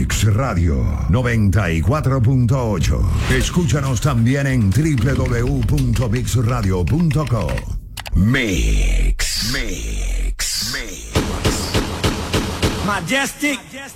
Mix Radio 94.8. Escúchanos también en www.mixradio.co. Mix. Majestic.